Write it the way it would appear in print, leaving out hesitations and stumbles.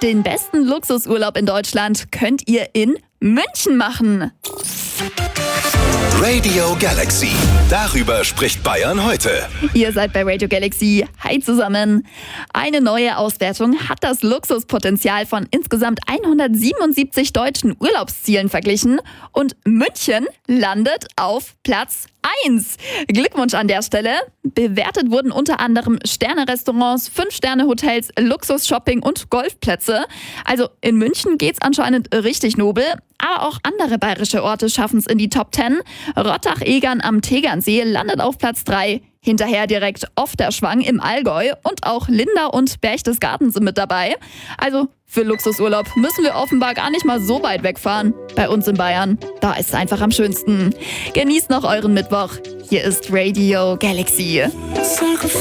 Den besten Luxusurlaub in Deutschland könnt ihr in München machen. Radio Galaxy. Darüber spricht Bayern heute. Ihr seid bei Radio Galaxy. Hi zusammen. Eine neue Auswertung hat das Luxuspotenzial von insgesamt 177 deutschen Urlaubszielen verglichen und München landet auf Platz 1. Glückwunsch an der Stelle. Bewertet wurden unter anderem Sterne-Restaurants, 5-Sterne-Hotels, Luxus-Shopping und Golfplätze. Also in München geht's anscheinend richtig nobel. Aber auch andere bayerische Orte schaffen es in die Top 10. Rottach-Egern am Tegernsee landet auf Platz 3. Hinterher direkt Ofterschwang im Allgäu und auch Linda und Berchtesgaden sind mit dabei. Also für Luxusurlaub müssen wir offenbar gar nicht mal so weit wegfahren. Bei uns in Bayern, da ist es einfach am schönsten. Genießt noch euren Mittwoch. Hier ist Radio Galaxy.